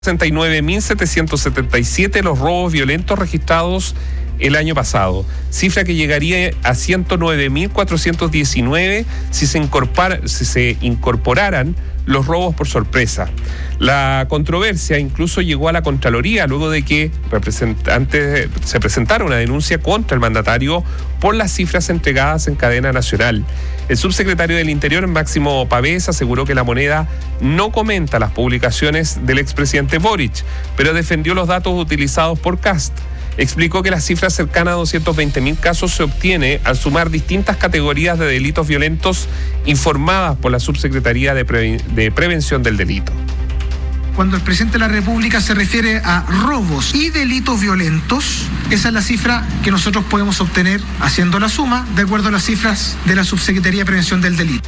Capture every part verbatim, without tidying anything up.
sesenta y nueve mil setecientos setenta y siete los robos violentos registrados el año pasado, cifra que llegaría a ciento nueve mil cuatrocientos diecinueve si se incorpora, si se incorporaran los robos por sorpresa. La controversia incluso llegó a la Contraloría luego de que representantes, se presentara una denuncia contra el mandatario por las cifras entregadas en cadena nacional. El subsecretario del Interior, Máximo Pavés, aseguró que La Moneda no comenta las publicaciones del expresidente Boric, pero defendió los datos utilizados por Kast. Explicó que la cifra cercana a doscientos veinte mil casos se obtiene al sumar distintas categorías de delitos violentos informadas por la Subsecretaría de, Pre- de Prevención del Delito. Cuando el presidente de la República se refiere a robos y delitos violentos, esa es la cifra que nosotros podemos obtener haciendo la suma de acuerdo a las cifras de la Subsecretaría de Prevención del Delito.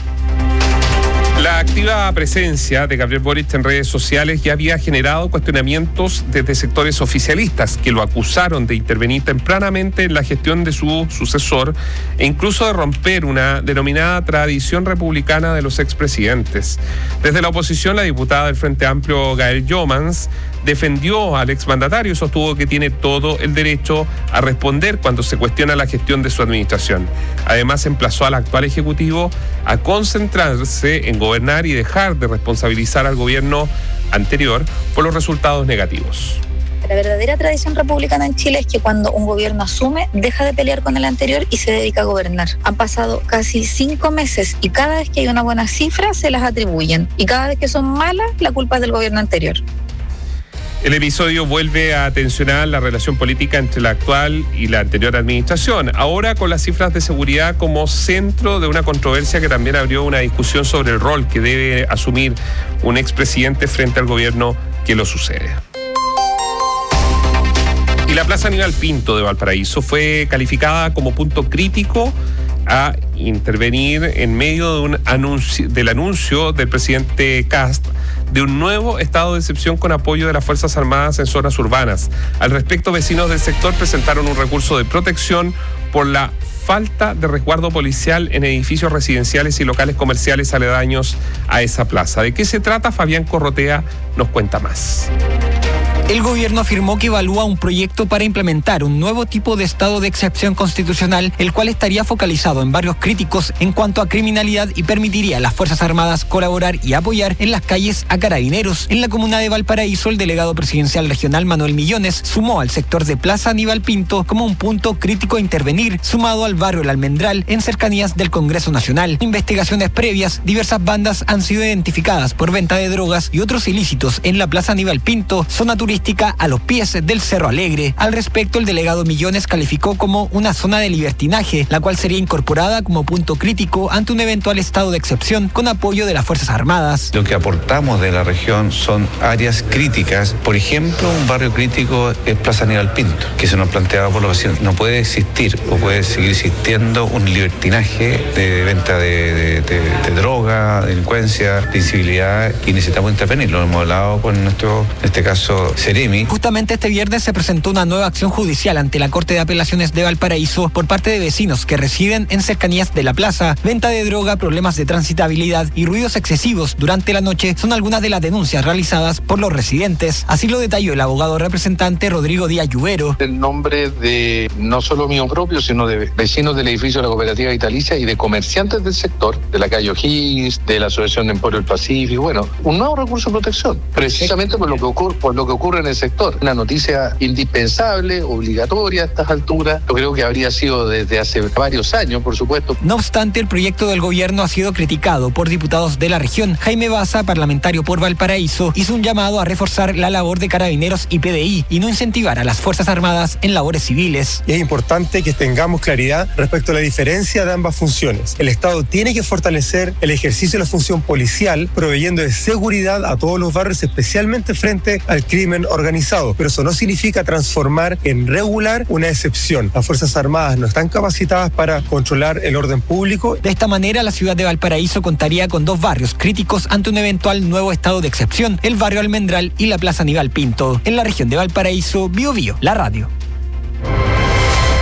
La activa presencia de Gabriel Boric en redes sociales ya había generado cuestionamientos desde sectores oficialistas que lo acusaron de intervenir tempranamente en la gestión de su sucesor e incluso de romper una denominada tradición republicana de los expresidentes. Desde la oposición, la diputada del Frente Amplio, Gael Jomans, defendió al exmandatario y sostuvo que tiene todo el derecho a responder cuando se cuestiona la gestión de su administración. Además, emplazó al actual ejecutivo a concentrarse en gobernar y dejar de responsabilizar al gobierno anterior por los resultados negativos. La verdadera tradición republicana en Chile es que cuando un gobierno asume, deja de pelear con el anterior y se dedica a gobernar. Han pasado casi cinco meses y cada vez que hay una buena cifra se las atribuyen. Y cada vez que son malas, la culpa es del gobierno anterior. El episodio vuelve a tensionar la relación política entre la actual y la anterior administración, ahora con las cifras de seguridad como centro de una controversia que también abrió una discusión sobre el rol que debe asumir un expresidente frente al gobierno que lo sucede. Y la Plaza Aníbal Pinto de Valparaíso fue calificada como punto crítico a intervenir en medio de un anuncio, del anuncio del presidente Kast de un nuevo estado de excepción con apoyo de las Fuerzas Armadas en zonas urbanas. Al respecto, vecinos del sector presentaron un recurso de protección por la falta de resguardo policial en edificios residenciales y locales comerciales aledaños a esa plaza. ¿De qué se trata? Fabián Corrotea nos cuenta más. El gobierno afirmó que evalúa un proyecto para implementar un nuevo tipo de estado de excepción constitucional, el cual estaría focalizado en barrios críticos en cuanto a criminalidad y permitiría a las Fuerzas Armadas colaborar y apoyar en las calles a carabineros. En la comuna de Valparaíso, el delegado presidencial regional Manuel Millones sumó al sector de Plaza Aníbal Pinto como un punto crítico a intervenir, sumado al barrio El Almendral en cercanías del Congreso Nacional. Investigaciones previas, diversas bandas han sido identificadas por venta de drogas y otros ilícitos en la Plaza Aníbal Pinto, zona turística a los pies del Cerro Alegre. Al respecto, el delegado Millones calificó como una zona de libertinaje, la cual sería incorporada como punto crítico ante un eventual estado de excepción con apoyo de las Fuerzas Armadas. Lo que aportamos de la región son áreas críticas. Por ejemplo, un barrio crítico es Plaza Aníbal Pinto, que se nos planteaba por los vecinos. No puede existir o puede seguir existiendo un libertinaje de venta de, de, de, de droga, delincuencia, de incivilidad, y necesitamos intervenir. Lo hemos hablado con nuestro, en este caso, Seremi. Justamente este viernes se presentó una nueva acción judicial ante la Corte de Apelaciones de Valparaíso por parte de vecinos que residen en cercanías de la plaza. Venta de droga, problemas de transitabilidad y ruidos excesivos durante la noche son algunas de las denuncias realizadas por los residentes. Así lo detalló el abogado representante Rodrigo Díaz Lluvero. El nombre de no solo mío propio, sino de vecinos del edificio de la Cooperativa Vitalicia y de comerciantes del sector, de la calle O'Higgins, de la Asociación de Emporio del Pacífico. Bueno, un nuevo recurso de protección, precisamente por lo que ocurre, por lo que ocurre en el sector. Una noticia indispensable, obligatoria a estas alturas. Yo creo que habría sido desde hace varios años, por supuesto. No obstante, el proyecto del gobierno ha sido criticado por diputados de la región. Jaime Baza, parlamentario por Valparaíso, hizo un llamado a reforzar la labor de carabineros y P D I y no incentivar a las Fuerzas Armadas en labores civiles. Y es importante que tengamos claridad respecto a la diferencia de ambas funciones. El Estado tiene que fortalecer el ejercicio de la función policial, proveyendo de seguridad a todos los barrios, especialmente frente al crimen organizado, pero eso no significa transformar en regular una excepción. Las Fuerzas Armadas no están capacitadas para controlar el orden público. De esta manera, la ciudad de Valparaíso contaría con dos barrios críticos ante un eventual nuevo estado de excepción, el barrio Almendral y la Plaza Aníbal Pinto. En la región de Valparaíso, Bio Bio, la radio.